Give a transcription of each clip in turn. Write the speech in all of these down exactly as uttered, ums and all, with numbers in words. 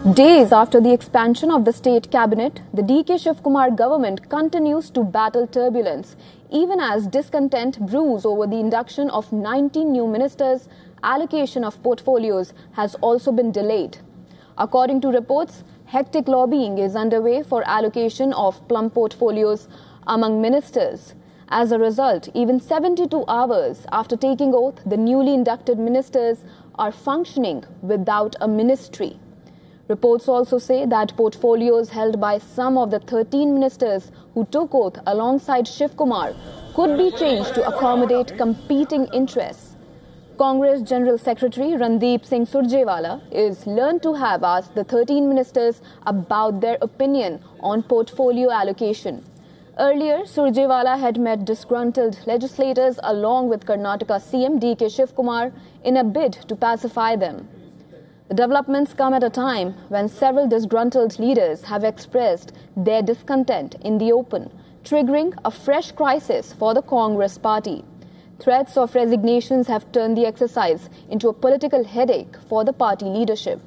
Days after the expansion of the state cabinet, the D K Shiv Kumar government continues to battle turbulence, even as discontent brews over the induction of nineteen new ministers. Allocation of portfolios has also been delayed. According to reports, hectic lobbying is underway for allocation of plum portfolios among ministers. As a result, even seventy-two hours after taking oath, the newly inducted ministers are functioning without a ministry. Reports also say that portfolios held by some of the thirteen ministers who took oath alongside Shiv Kumar could be changed to accommodate competing interests. Congress General Secretary Randeep Singh Surjewala is learned to have asked the thirteen ministers about their opinion on portfolio allocation. Earlier, Surjewala had met disgruntled legislators along with Karnataka C M D K Shiv Kumar in a bid to pacify them. The developments come at a time when several disgruntled leaders have expressed their discontent in the open, triggering a fresh crisis for the Congress party. Threats of resignations have turned the exercise into a political headache for the party leadership.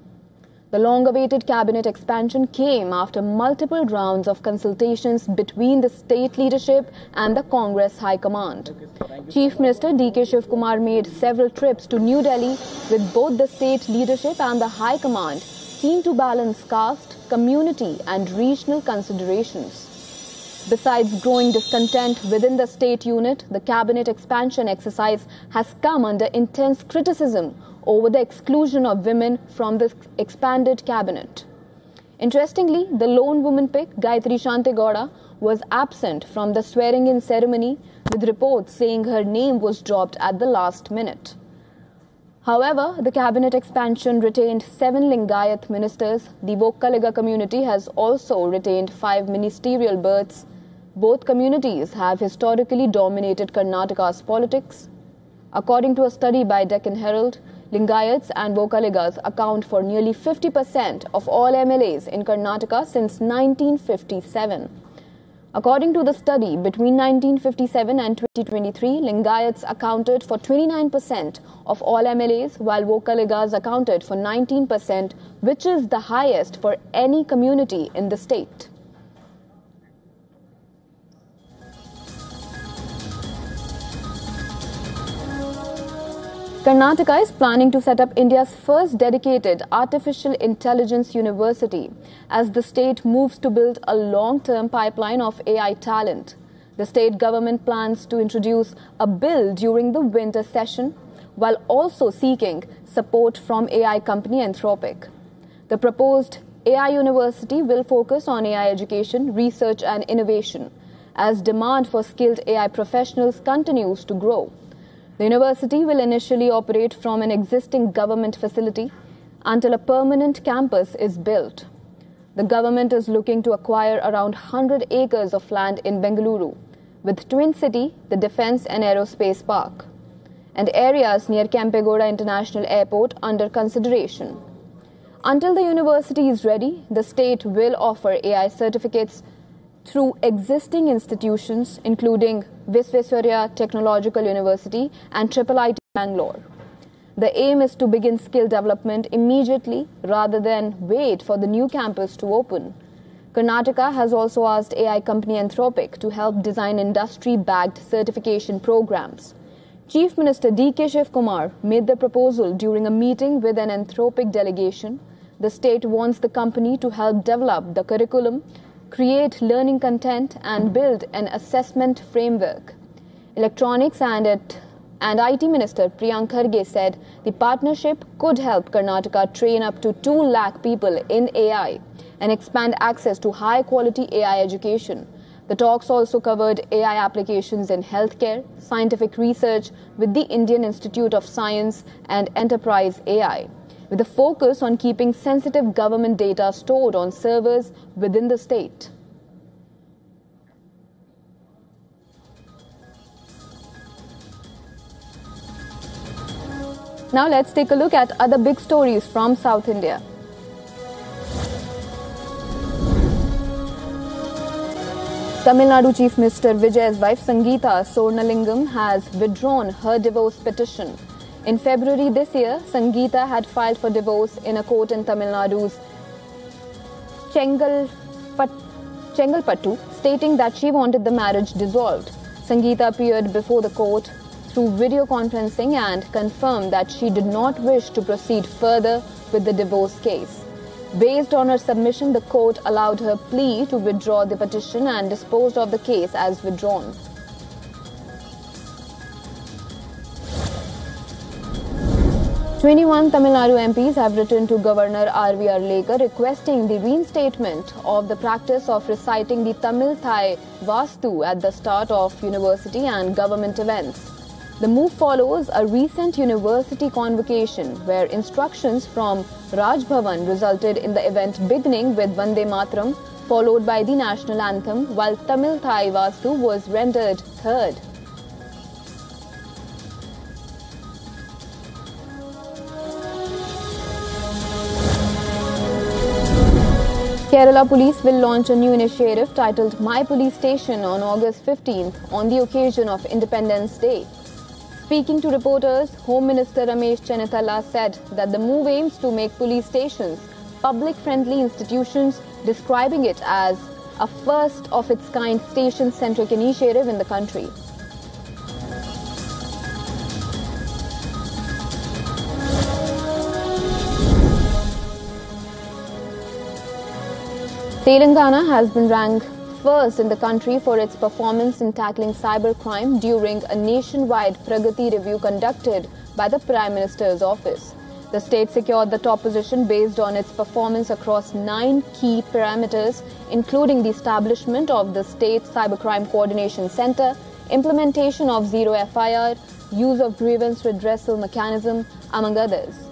The long-awaited cabinet expansion came after multiple rounds of consultations between the state leadership and the Congress High Command. Chief Minister D K Shiv Kumar made several trips to New Delhi with both the state leadership and the High Command, keen to balance caste, community and regional considerations. Besides growing discontent within the state unit, the cabinet expansion exercise has come under intense criticism over the exclusion of women from the expanded cabinet. Interestingly, the lone woman pick, Gayatri Shantegowda, was absent from the swearing-in ceremony, with reports saying her name was dropped at the last minute. However, the cabinet expansion retained seven Lingayat ministers. The Vokkaliga community has also retained five ministerial berths. Both communities have historically dominated Karnataka's politics. According to a study by Deccan Herald, Lingayats and Vokkaligas account for nearly fifty percent of all M L As in Karnataka since nineteen fifty-seven. According to the study, between nineteen fifty-seven and twenty twenty-three, Lingayats accounted for twenty-nine percent of all M L As, while Vokkaligas accounted for nineteen percent, which is the highest for any community in the state. Karnataka is planning to set up India's first dedicated artificial intelligence university as the state moves to build a long-term pipeline of A I talent. The state government plans to introduce a bill during the winter session while also seeking support from A I company Anthropic. The proposed A I university will focus on A I education, research and innovation as demand for skilled A I professionals continues to grow. The university will initially operate from an existing government facility until a permanent campus is built. The government is looking to acquire around one hundred acres of land in Bengaluru, with Twin City, the Defence and Aerospace Park, and areas near Kempegowda International Airport under consideration. Until the university is ready, the state will offer A I certificates through existing institutions including Visvesvaraya Technological University and I I I T Bangalore. The aim is to begin skill development immediately rather than wait for the new campus to open. Karnataka has also asked A I company Anthropic to help design industry-backed certification programs. Chief Minister D K Shiv Kumar made the proposal during a meeting with an Anthropic delegation. The state wants the company to help develop the curriculum, create learning content and build an assessment framework. Electronics and, it, and I T Minister Priyank Kharge said the partnership could help Karnataka train up to two lakh people in A I and expand access to high-quality A I education. The talks also covered A I applications in healthcare, scientific research with the Indian Institute of Science and Enterprise A I, with a focus on keeping sensitive government data stored on servers within the state. Now let's take a look at other big stories from South India. Tamil Nadu Chief Minister Vijay's wife Sangeeta Sornalingam has withdrawn her divorce petition. In February this year, Sangeeta had filed for divorce in a court in Tamil Nadu's Chengalpat- Chengalpattu, stating that she wanted the marriage dissolved. Sangeeta appeared before the court through video conferencing and confirmed that she did not wish to proceed further with the divorce case. Based on her submission, the court allowed her plea to withdraw the petition and disposed of the case as withdrawn. twenty-one Tamil Nadu M Ps have written to Governor R V R Lekar requesting the reinstatement of the practice of reciting the Tamil Thai Vastu at the start of university and government events. The move follows a recent university convocation where instructions from Raj Bhavan resulted in the event beginning with Vande Mataram, followed by the national anthem, while Tamil Thai Vastu was rendered third. Kerala Police will launch a new initiative titled My Police Station on August fifteenth on the occasion of Independence Day. Speaking to reporters, Home Minister Ramesh Chennithala said that the move aims to make police stations public-friendly institutions, describing it as a first-of-its-kind station-centric initiative in the country. Telangana has been ranked first in the country for its performance in tackling cybercrime during a nationwide Pragati review conducted by the Prime Minister's office. The state secured the top position based on its performance across nine key parameters, including the establishment of the State Cybercrime Coordination Center, implementation of Zero F I R, use of grievance redressal mechanism, among others.